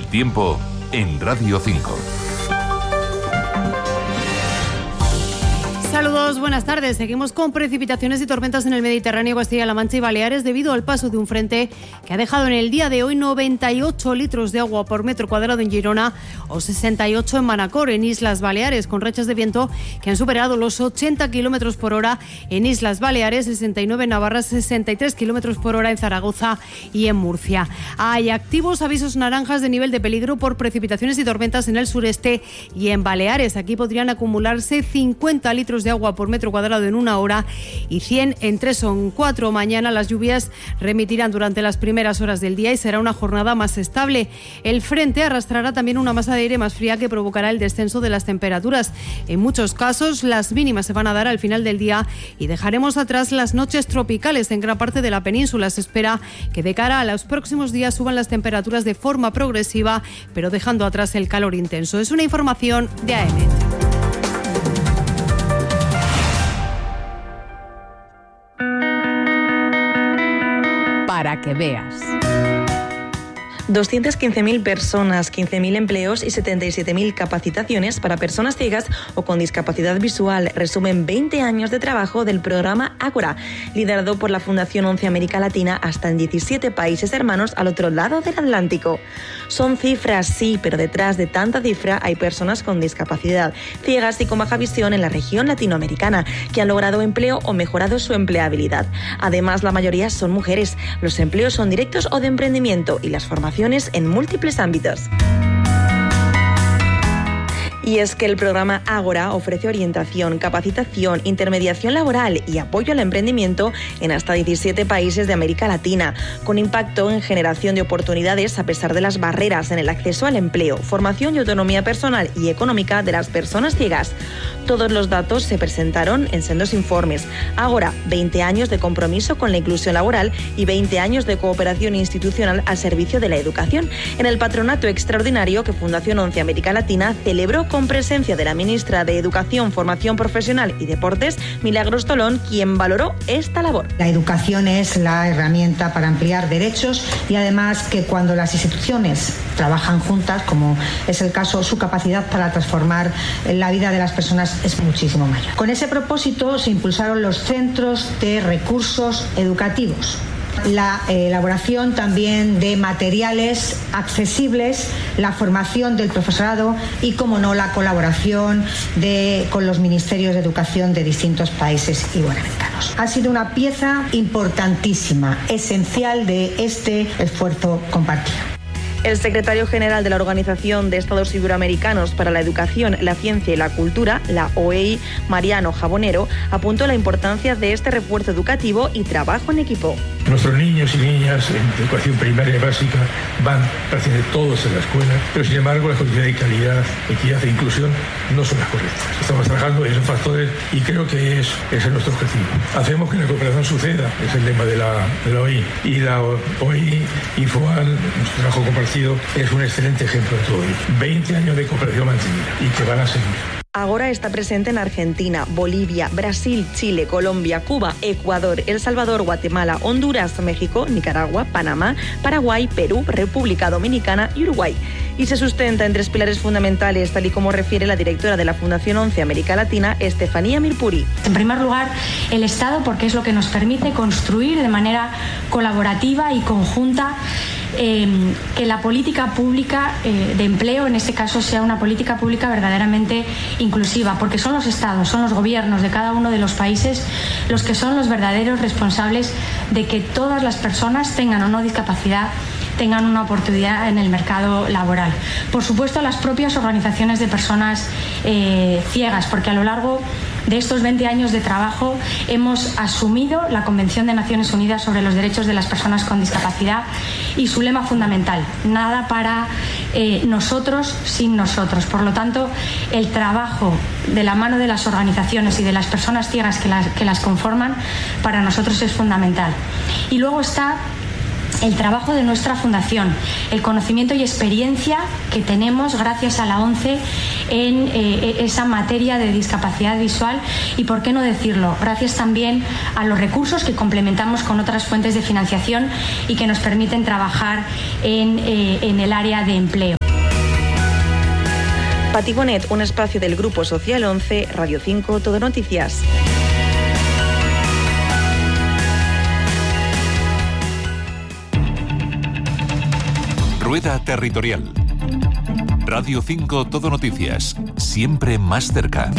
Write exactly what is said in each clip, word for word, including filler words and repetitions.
tiempo en Radio cinco. Saludos, buenas tardes. Seguimos con precipitaciones y tormentas en el Mediterráneo, Castilla-La Mancha y Baleares debido al paso de un frente que ha dejado en el día de hoy noventa y ocho litros de agua por metro cuadrado en Girona o sesenta y ocho en Manacor, en Islas Baleares, con rachas de viento que han superado los ochenta kilómetros por hora en Islas Baleares, sesenta y nueve en Navarra, sesenta y tres kilómetros por hora en Zaragoza y en Murcia. Hay activos avisos naranjas de nivel de peligro por precipitaciones y tormentas en el sureste y en Baleares. Aquí podrían acumularse cincuenta litros de agua por metro cuadrado en una hora y cien en tres o en cuatro. Mañana las lluvias remitirán durante las primeras horas del día y será una jornada más estable. El frente arrastrará también una masa de aire más fría que provocará el descenso de las temperaturas. En muchos casos las mínimas se van a dar al final del día y dejaremos atrás las noches tropicales en gran parte de la península. Se espera que de cara a los próximos días suban las temperaturas de forma progresiva, pero dejando atrás el calor intenso. Es una información de A E M E T. Para que veas. doscientas quince mil personas, quince mil empleos y setenta y siete mil capacitaciones para personas ciegas o con discapacidad visual. Resumen veinte años de trabajo del programa Ágora, liderado por la Fundación once América Latina hasta en diecisiete países hermanos al otro lado del Atlántico. Son cifras, sí, pero detrás de tanta cifra hay personas con discapacidad, ciegas y con baja visión en la región latinoamericana, que han logrado empleo o mejorado su empleabilidad. Además, la mayoría son mujeres. Los empleos son directos o de emprendimiento y las formaciones en múltiples ámbitos. Y es que el programa Ágora ofrece orientación, capacitación, intermediación laboral y apoyo al emprendimiento en hasta diecisiete países de América Latina, con impacto en generación de oportunidades a pesar de las barreras en el acceso al empleo, formación y autonomía personal y económica de las personas ciegas. Todos los datos se presentaron en sendos informes. Ágora, veinte años de compromiso con la inclusión laboral y veinte años de cooperación institucional al servicio de la educación. En el patronato extraordinario que Fundación once América Latina celebró con presencia de la ministra de Educación, Formación Profesional y Deportes, Milagros Tolón, quien valoró esta labor. La educación es la herramienta para ampliar derechos y además que cuando las instituciones trabajan juntas, como es el caso, su capacidad para transformar la vida de las personas es muchísimo mayor. Con ese propósito se impulsaron los centros de recursos educativos, la elaboración también de materiales accesibles, la formación del profesorado y, como no, la colaboración de, con los ministerios de educación de distintos países iberoamericanos. Ha sido una pieza importantísima, esencial de este esfuerzo compartido. El secretario general de la Organización de Estados Iberoamericanos para la Educación, la Ciencia y la Cultura, la O E I, Mariano Jabonero, apuntó la importancia de este refuerzo educativo y trabajo en equipo. Nuestros niños y niñas en educación primaria y básica van prácticamente todos en la escuela, pero sin embargo las condiciones de calidad, equidad e inclusión no son las correctas. Estamos trabajando en esos factores y creo que es, ese es nuestro objetivo. Hacemos que la cooperación suceda, es el lema de la, de la O E I. Y la O E I, Infoal, nuestro trabajo compartido, es un excelente ejemplo de todo ello. veinte años de cooperación mantenida y que van a seguir. Ahora está presente en Argentina, Bolivia, Brasil, Chile, Colombia, Cuba, Ecuador, El Salvador, Guatemala, Honduras, México, Nicaragua, Panamá, Paraguay, Perú, República Dominicana y Uruguay. Y se sustenta en tres pilares fundamentales, tal y como refiere la directora de la Fundación once América Latina, Estefanía Mirpuri. En primer lugar, el Estado, porque es lo que nos permite construir de manera colaborativa y conjunta Eh, que la política pública eh, de empleo, en este caso, sea una política pública verdaderamente inclusiva, porque son los estados, son los gobiernos de cada uno de los países los que son los verdaderos responsables de que todas las personas, tengan o no discapacidad, tengan una oportunidad en el mercado laboral. Por supuesto, las propias organizaciones de personas eh, ciegas, porque a lo largo de estos veinte años de trabajo hemos asumido la Convención de Naciones Unidas sobre los Derechos de las Personas con Discapacidad y su lema fundamental: nada para eh, nosotros sin nosotros. Por lo tanto, el trabajo de la mano de las organizaciones y de las personas ciegas que las, que las conforman para nosotros es fundamental. Y luego está el trabajo de nuestra fundación, el conocimiento y experiencia que tenemos gracias a la ONCE en eh, esa materia de discapacidad visual y, por qué no decirlo, gracias también a los recursos que complementamos con otras fuentes de financiación y que nos permiten trabajar en, eh, en el área de empleo. Pati Bonet, un espacio del Grupo Social once, Radio cinco, Todo Noticias. Rueda Territorial. Radio cinco Todo Noticias, siempre más cerca.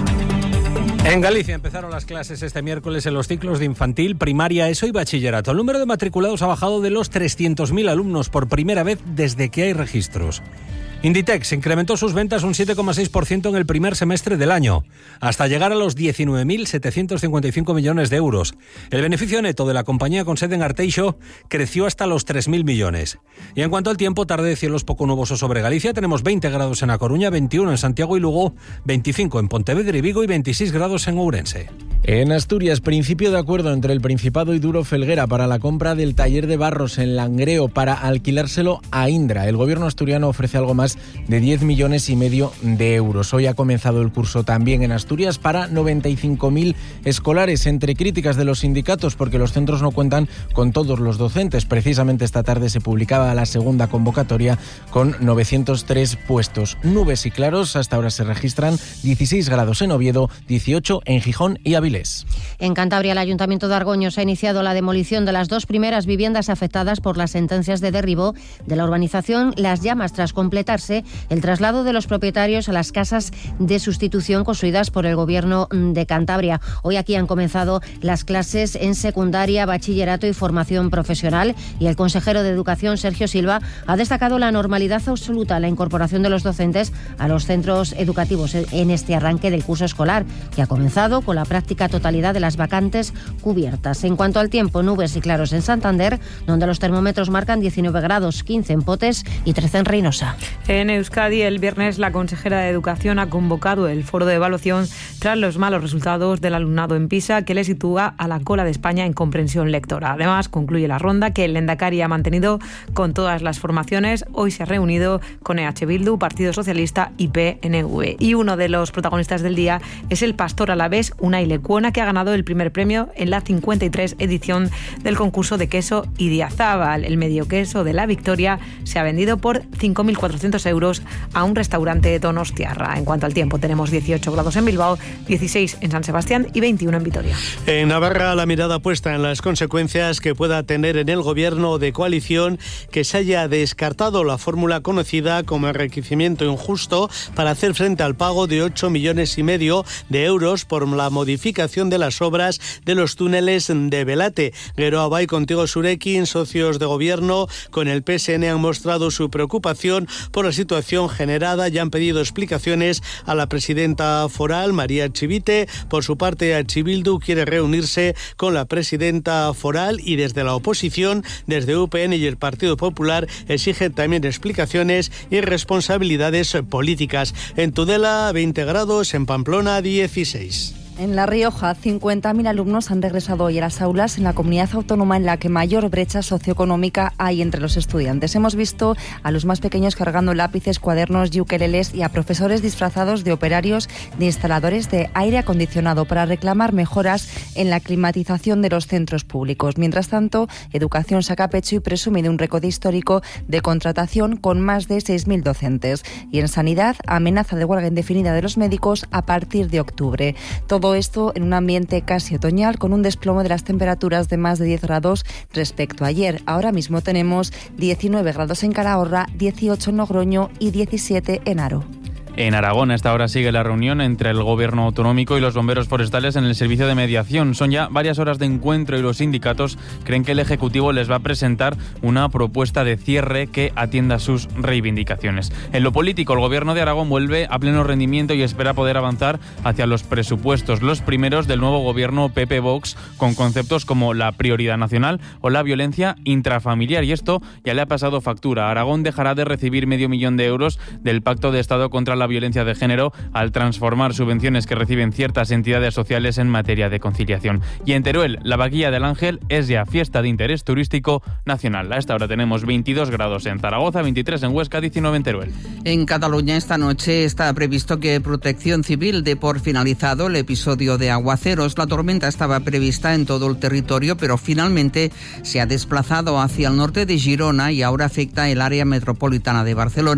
En Galicia empezaron las clases este miércoles en los ciclos de infantil, primaria, ESO y bachillerato. El número de matriculados ha bajado de los trescientos mil alumnos por primera vez desde que hay registros. Inditex incrementó sus ventas un siete coma seis por ciento en el primer semestre del año, hasta llegar a los diecinueve mil setecientos cincuenta y cinco millones de euros. El beneficio neto de la compañía con sede en Arteixo creció hasta los tres mil millones. Y en cuanto al tiempo, tarde de cielos poco nubosos sobre Galicia. Tenemos veinte grados en A Coruña, veintiuno en Santiago y Lugo, veinticinco en Pontevedra y Vigo y veintiséis grados en Ourense. En Asturias, principio de acuerdo entre el Principado y Duro Felguera para la compra del taller de barros en Langreo para alquilárselo a Indra. El gobierno asturiano ofrece algo más de diez millones y medio de euros. Hoy ha comenzado el curso también en Asturias para noventa y cinco mil escolares, entre críticas de los sindicatos porque los centros no cuentan con todos los docentes. Precisamente esta tarde se publicaba la segunda convocatoria con novecientos tres puestos. Nubes y claros, hasta ahora se registran dieciséis grados en Oviedo, dieciocho en Gijón y Avilés. En Cantabria, el Ayuntamiento de Argoños ha iniciado la demolición de las dos primeras viviendas afectadas por las sentencias de derribo de la urbanización Las Llamas, tras completarse el traslado de los propietarios a las casas de sustitución construidas por el Gobierno de Cantabria. Hoy aquí han comenzado las clases en secundaria, bachillerato y formación profesional, y el consejero de Educación, Sergio Silva, ha destacado la normalidad absoluta en la incorporación de los docentes a los centros educativos en este arranque del curso escolar, que ha comenzado con la práctica totalidad de las vacantes cubiertas. En cuanto al tiempo, nubes y claros en Santander, donde los termómetros marcan diecinueve grados, quince en Potes y trece en Reynosa. En Euskadi, el viernes, la consejera de Educación ha convocado el foro de evaluación tras los malos resultados del alumnado en PISA, que le sitúa a la cola de España en comprensión lectora. Además, concluye la ronda que el Lehendakari ha mantenido con todas las formaciones. Hoy se ha reunido con E H Bildu, Partido Socialista y P N V. Y uno de los protagonistas del día es el pastor alavés Unai Lecuona, que ha ganado el primer premio en la cincuenta y tres edición del concurso de queso Idiazábal. El medio queso de la victoria se ha vendido por cinco mil cuatrocientos euros a un restaurante donostiarra. En cuanto al tiempo, tenemos dieciocho grados en Bilbao, dieciséis en San Sebastián y veintiuno en Vitoria. En Navarra, la mirada puesta en las consecuencias que pueda tener en el gobierno de coalición que se haya descartado la fórmula conocida como enriquecimiento injusto para hacer frente al pago de ocho millones y medio de euros por la modificación de las obras de los túneles de Belate. Geroa Bai, contigo Surekin, socios de gobierno con el P S N han mostrado su preocupación por la situación generada y han pedido explicaciones a la presidenta foral, María Chivite. Por su parte, H. Bildu quiere reunirse con la presidenta foral y desde la oposición, desde U P N y el Partido Popular, exigen también explicaciones y responsabilidades políticas. En Tudela, veinte grados, en Pamplona, dieciséis. En La Rioja, cincuenta mil alumnos han regresado hoy a las aulas en la comunidad autónoma en la que mayor brecha socioeconómica hay entre los estudiantes. Hemos visto a los más pequeños cargando lápices, cuadernos y ukeleles y a profesores disfrazados de operarios de instaladores de aire acondicionado para reclamar mejoras en la climatización de los centros públicos. Mientras tanto, Educación saca pecho y presume de un récord histórico de contratación con más de seis mil docentes. Y en Sanidad, amenaza de huelga indefinida de los médicos a partir de octubre. Todo Todo esto en un ambiente casi otoñal, con un desplome de las temperaturas de más de diez grados respecto a ayer. Ahora mismo tenemos diecinueve grados en Calahorra, dieciocho en Logroño y diecisiete en Haro. En Aragón, a esta hora sigue la reunión entre el Gobierno autonómico y los bomberos forestales en el servicio de mediación. Son ya varias horas de encuentro y los sindicatos creen que el Ejecutivo les va a presentar una propuesta de cierre que atienda sus reivindicaciones. En lo político, el Gobierno de Aragón vuelve a pleno rendimiento y espera poder avanzar hacia los presupuestos, los primeros del nuevo Gobierno P P-Vox, con conceptos como la prioridad nacional o la violencia intrafamiliar. Y esto ya le ha pasado factura. Aragón dejará de recibir medio millón de euros del Pacto de Estado contra la la violencia de género al transformar subvenciones que reciben ciertas entidades sociales en materia de conciliación. Y en Teruel, la Vaquilla del Ángel es ya fiesta de interés turístico nacional. A esta hora tenemos veintidós grados en Zaragoza, veintitrés en Huesca, diecinueve en Teruel. En Cataluña esta noche está previsto que Protección Civil dé por finalizado el episodio de aguaceros. La tormenta estaba prevista en todo el territorio, pero finalmente se ha desplazado hacia el norte de Girona y ahora afecta el área metropolitana de Barcelona.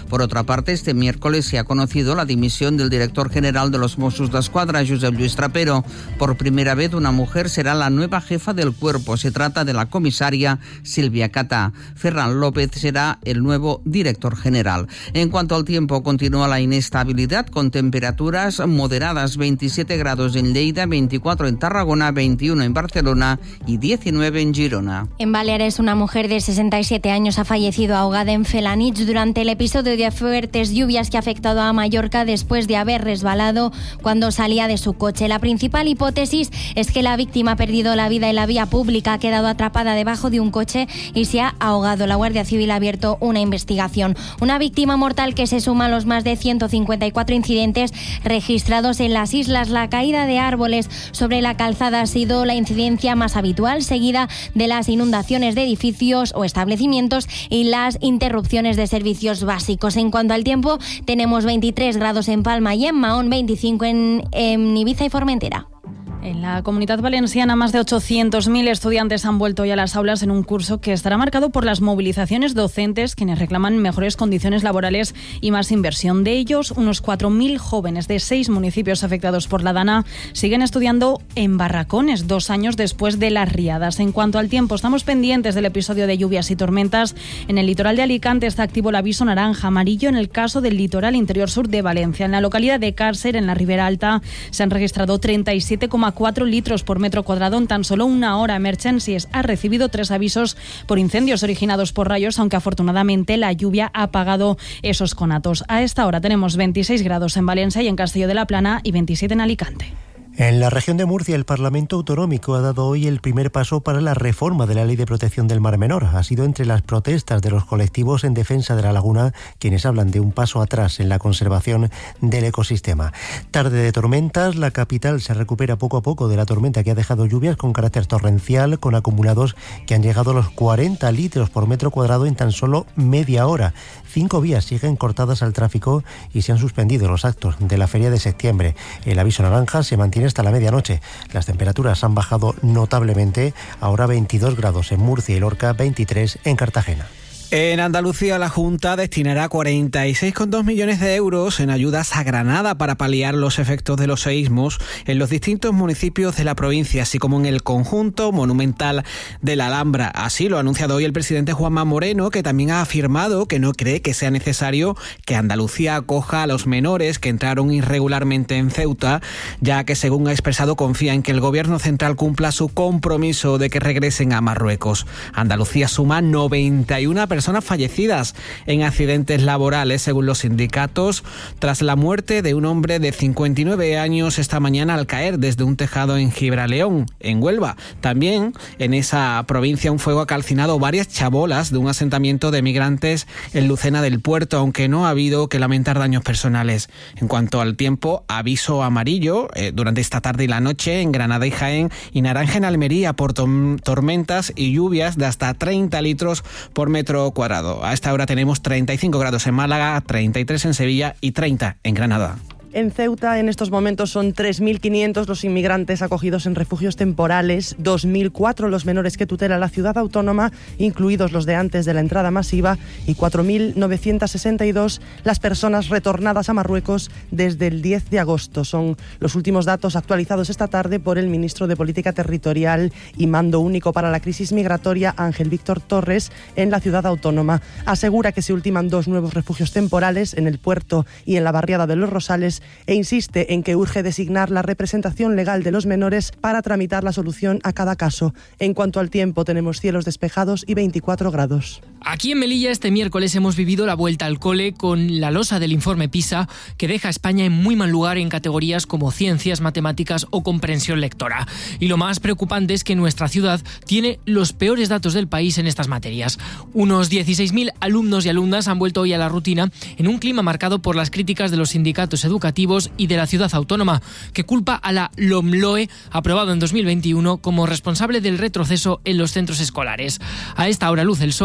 Por otra parte, este miércoles se ha conocido la dimisión del director general de los Mossos d'Esquadra, Josep Lluís Trapero. Por primera vez, una mujer será la nueva jefa del cuerpo. Se trata de la comisaria Silvia Catá. Ferran López será el nuevo director general. En cuanto al tiempo, continúa la inestabilidad con temperaturas moderadas: veintisiete grados en Lleida, veinticuatro en Tarragona, veintiuno en Barcelona y diecinueve en Girona. En Baleares, una mujer de sesenta y siete años ha fallecido ahogada en Felanitx durante el episodio de fuertes lluvias que ha afectado a Mallorca después de haber resbalado cuando salía de su coche. La principal hipótesis es que la víctima ha perdido la vida en la vía pública, ha quedado atrapada debajo de un coche y se ha ahogado. La Guardia Civil ha abierto una investigación. Una víctima mortal que se suma a los más de ciento cincuenta y cuatro incidentes registrados en las islas. La caída de árboles sobre la calzada ha sido la incidencia más habitual, seguida de las inundaciones de edificios o establecimientos y las interrupciones de servicios básicos. En cuanto al tiempo, tenemos veintitrés grados en Palma y en Mahón, veinticinco en, en Ibiza y Formentera. En la Comunidad Valenciana, más de ochocientos mil estudiantes han vuelto hoy a las aulas en un curso que estará marcado por las movilizaciones docentes, quienes reclaman mejores condiciones laborales y más inversión. De ellos, unos cuatro mil jóvenes de seis municipios afectados por la Dana siguen estudiando en barracones dos años después de las riadas. En cuanto al tiempo, estamos pendientes del episodio de lluvias y tormentas. En el litoral de Alicante está activo el aviso naranja, amarillo en el caso del litoral interior sur de Valencia. En la localidad de Càrcer, en la Ribera Alta, se han registrado treinta y siete coma cuatro litros por metro cuadrado en tan solo una hora. Emergencies ha recibido tres avisos por incendios originados por rayos, aunque afortunadamente la lluvia ha apagado esos conatos. A esta hora tenemos veintiséis grados en Valencia y en Castelló de la Plana y veintisiete en Alicante. En la región de Murcia, el Parlamento Autonómico ha dado hoy el primer paso para la reforma de la Ley de Protección del Mar Menor. Ha sido entre las protestas de los colectivos en defensa de la laguna quienes hablan de un paso atrás en la conservación del ecosistema. Tarde de tormentas, la capital se recupera poco a poco de la tormenta que ha dejado lluvias con carácter torrencial, con acumulados que han llegado a los cuarenta litros por metro cuadrado en tan solo media hora. Cinco vías siguen cortadas al tráfico y se han suspendido los actos de la Feria de Septiembre. El aviso naranja se mantiene hasta la medianoche. Las temperaturas han bajado notablemente, ahora veintidós grados en Murcia y Lorca, veintitrés en Cartagena. En Andalucía, la Junta destinará cuarenta y seis coma dos millones de euros en ayudas a Granada para paliar los efectos de los seísmos en los distintos municipios de la provincia, así como en el conjunto monumental de la Alhambra. Así lo ha anunciado hoy el presidente Juanma Moreno, que también ha afirmado que no cree que sea necesario que Andalucía acoja a los menores que entraron irregularmente en Ceuta, ya que, según ha expresado, confía en que el gobierno central cumpla su compromiso de que regresen a Marruecos. Andalucía suma noventa y una personas personas fallecidas en accidentes laborales, según los sindicatos, tras la muerte de un hombre de cincuenta y nueve años esta mañana al caer desde un tejado en Gibraleón, en Huelva. También en esa provincia un fuego ha calcinado varias chabolas de un asentamiento de migrantes en Lucena del Puerto, aunque no ha habido que lamentar daños personales. En cuanto al tiempo, aviso amarillo eh, durante esta tarde y la noche en Granada y Jaén, y naranja en Almería por tom- tormentas y lluvias de hasta treinta litros por metro cuadrado. A esta hora tenemos treinta y cinco grados en Málaga, treinta y tres en Sevilla y treinta en Granada. En Ceuta, en estos momentos, son tres mil quinientos los inmigrantes acogidos en refugios temporales, dos mil cuatro los menores que tutela la ciudad autónoma, incluidos los de antes de la entrada masiva, y cuatro mil novecientos sesenta y dos las personas retornadas a Marruecos desde el diez de agosto. Son los últimos datos actualizados esta tarde por el ministro de Política Territorial y Mando Único para la Crisis Migratoria, Ángel Víctor Torres, en la ciudad autónoma. Asegura que se ultiman dos nuevos refugios temporales en el puerto y en la barriada de Los Rosales, e insiste en que urge designar la representación legal de los menores para tramitar la solución a cada caso. En cuanto al tiempo, tenemos cielos despejados y veinticuatro grados. Aquí en Melilla este miércoles hemos vivido la vuelta al cole con la losa del informe PISA, que deja a España en muy mal lugar en categorías como ciencias, matemáticas o comprensión lectora. Y lo más preocupante es que nuestra ciudad tiene los peores datos del país en estas materias. Unos dieciséis mil alumnos y alumnas han vuelto hoy a la rutina en un clima marcado por las críticas de los sindicatos educativos y de la ciudad autónoma, que culpa a la LOMLOE, aprobado en dos mil veintiuno, como responsable del retroceso en los centros escolares. A esta hora luce el sol y tenemos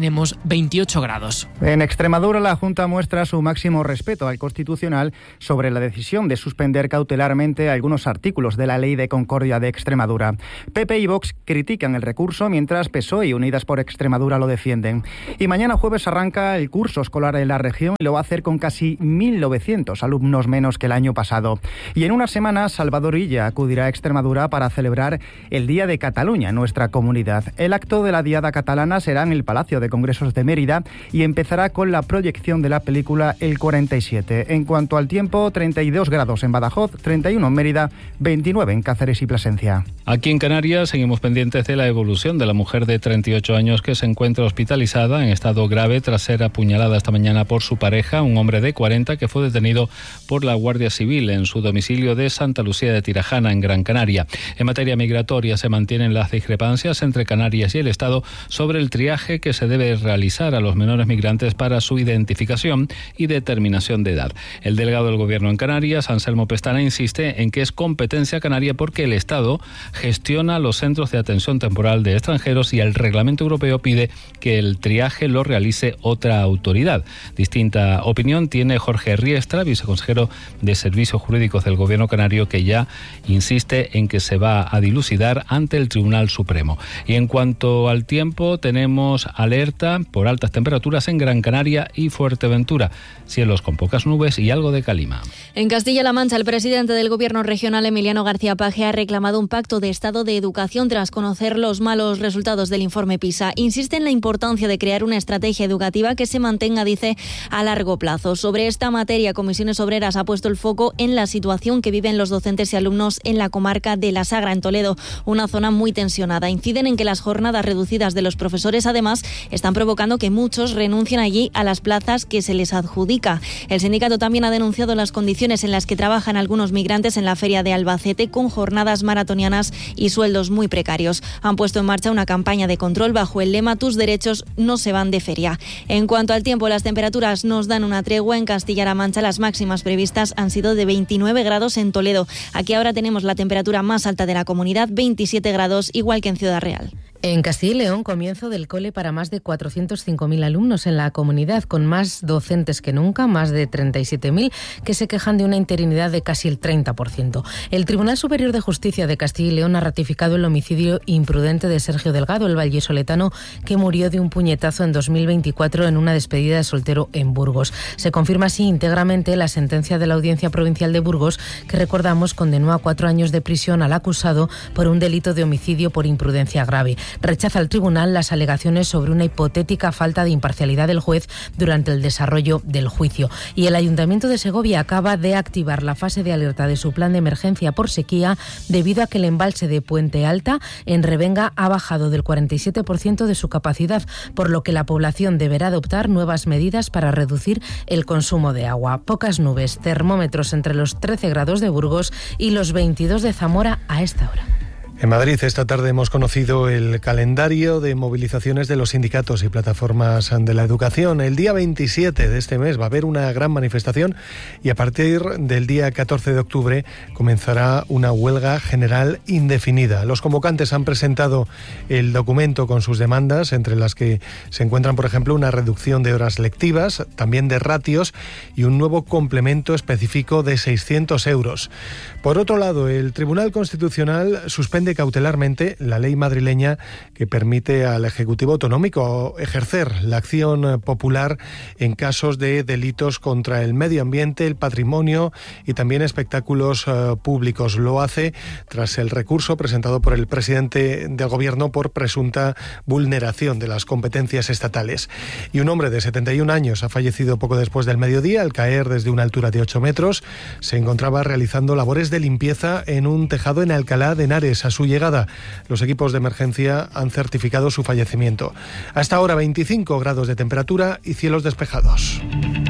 tenemos veintiocho grados. En Extremadura, la Junta muestra su máximo respeto al Constitucional sobre la decisión de suspender cautelarmente algunos artículos de la Ley de Concordia de Extremadura. P P y Vox critican el recurso, mientras P S O E y Unidas por Extremadura lo defienden. Y mañana jueves arranca el curso escolar en la región y lo va a hacer con casi mil novecientos alumnos menos que el año pasado. Y en unas semanas, Salvador Illa acudirá a Extremadura para celebrar el Día de Cataluña en nuestra comunidad. El acto de la Diada Catalana será en el Palacio de Congresos de Mérida y empezará con la proyección de la película El cuarenta y siete. En cuanto al tiempo, treinta y dos grados en Badajoz, treinta y uno en Mérida, veintinueve en Cáceres y Plasencia. Aquí en Canarias seguimos pendientes de la evolución de la mujer de treinta y ocho años que se encuentra hospitalizada en estado grave tras ser apuñalada esta mañana por su pareja, un hombre de cuarenta que fue detenido por la Guardia Civil en su domicilio de Santa Lucía de Tirajana, en Gran Canaria. En materia migratoria se mantienen las discrepancias entre Canarias y el Estado sobre el triaje que se debe realizar a los menores migrantes para su identificación y determinación de edad. El delegado del Gobierno en Canarias, Anselmo Pestana, insiste en que es competencia canaria porque el Estado gestiona los centros de atención temporal de extranjeros y el Reglamento Europeo pide que el triaje lo realice otra autoridad. Distinta opinión tiene Jorge Riestra, viceconsejero de Servicios Jurídicos del Gobierno canario, que ya insiste en que se va a dilucidar ante el Tribunal Supremo. Y en cuanto al tiempo, tenemos alerta por altas temperaturas en Gran Canaria y Fuerteventura. Cielos con pocas nubes y algo de calima. En Castilla-La Mancha, el presidente del Gobierno regional, Emiliano García Paje, ha reclamado un pacto de Estado de educación tras conocer los malos resultados del informe PISA. Insiste en la importancia de crear una estrategia educativa que se mantenga, dice, a largo plazo. Sobre esta materia, Comisiones Obreras ha puesto el foco en la situación que viven los docentes y alumnos en la comarca de La Sagra, en Toledo, una zona muy tensionada. Inciden en que las jornadas reducidas de los profesores, además, están provocando que muchos renuncien allí a las plazas que se les adjudica. El sindicato también ha denunciado las condiciones en las que trabajan algunos migrantes en la feria de Albacete, con jornadas maratonianas y sueldos muy precarios. Han puesto en marcha una campaña de control bajo el lema "Tus derechos no se van de feria". En cuanto al tiempo, las temperaturas nos dan una tregua. En Castilla-La Mancha, las máximas previstas han sido de veintinueve grados en Toledo. Aquí ahora tenemos la temperatura más alta de la comunidad, veintisiete grados, igual que en Ciudad Real. En Castilla y León, comienzo del cole para más de cuatrocientos cinco mil alumnos en la comunidad, con más docentes que nunca, más de treinta y siete mil, que se quejan de una interinidad de casi el treinta por ciento. El Tribunal Superior de Justicia de Castilla y León ha ratificado el homicidio imprudente de Sergio Delgado, el vallisoletano que murió de un puñetazo en dos mil veinticuatro en una despedida de soltero en Burgos. Se confirma así íntegramente la sentencia de la Audiencia Provincial de Burgos, que, recordamos, condenó a cuatro años de prisión al acusado por un delito de homicidio por imprudencia grave. Rechaza el tribunal las alegaciones sobre una hipotética falta de imparcialidad del juez durante el desarrollo del juicio. Y el Ayuntamiento de Segovia acaba de activar la fase de alerta de su plan de emergencia por sequía debido a que el embalse de Puente Alta en Revenga ha bajado del cuarenta y siete por ciento de su capacidad, por lo que la población deberá adoptar nuevas medidas para reducir el consumo de agua. Pocas nubes, termómetros entre los trece grados de Burgos y los veintidós de Zamora a esta hora. En Madrid esta tarde hemos conocido el calendario de movilizaciones de los sindicatos y plataformas de la educación. El día veintisiete de este mes va a haber una gran manifestación y a partir del día catorce de octubre comenzará una huelga general indefinida. Los convocantes han presentado el documento con sus demandas, entre las que se encuentran, por ejemplo, una reducción de horas lectivas, también de ratios y un nuevo complemento específico de seiscientos euros. Por otro lado, el Tribunal Constitucional suspende cautelarmente la ley madrileña que permite al Ejecutivo Autonómico ejercer la acción popular en casos de delitos contra el medio ambiente, el patrimonio y también espectáculos uh, públicos. Lo hace tras el recurso presentado por el presidente del Gobierno por presunta vulneración de las competencias estatales. Y un hombre de setenta y un años ha fallecido poco después del mediodía al caer desde una altura de ocho metros. Se encontraba realizando labores de limpieza en un tejado en Alcalá de Henares. A su llegada, los equipos de emergencia han certificado su fallecimiento. Hasta ahora veinticinco grados de temperatura y cielos despejados.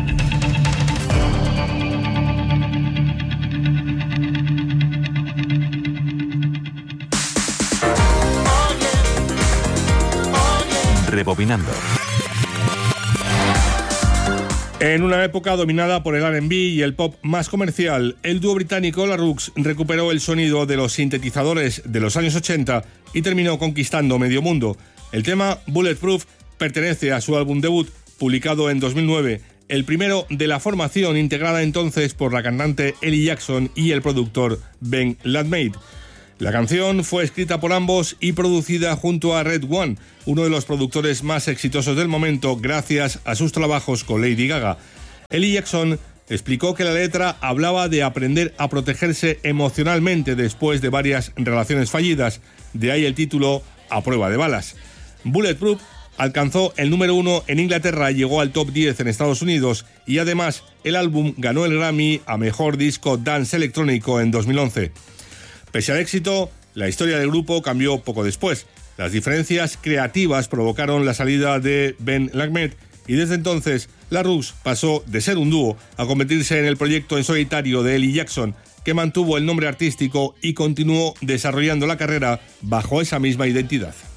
Rebobinando. En una época dominada por el R and B y el pop más comercial, el dúo británico La Rooks recuperó el sonido de los sintetizadores de los años ochenta y terminó conquistando medio mundo. El tema Bulletproof pertenece a su álbum debut, publicado en dos mil nueve, el primero de la formación integrada entonces por la cantante Ellie Jackson y el productor Ben Ladmate. La canción fue escrita por ambos y producida junto a Red One, uno de los productores más exitosos del momento gracias a sus trabajos con Lady Gaga. Ellie Jackson explicó que la letra hablaba de aprender a protegerse emocionalmente después de varias relaciones fallidas, de ahí el título A prueba de balas. Bulletproof alcanzó el número uno en Inglaterra, llegó al top diez en Estados Unidos y además el álbum ganó el Grammy a Mejor Disco Dance Electrónico en dos mil once. Pese al éxito, la historia del grupo cambió poco después. Las diferencias creativas provocaron la salida de Ben Ladmate y desde entonces la Rux pasó de ser un dúo a convertirse en el proyecto en solitario de Ellie Jackson, que mantuvo el nombre artístico y continuó desarrollando la carrera bajo esa misma identidad.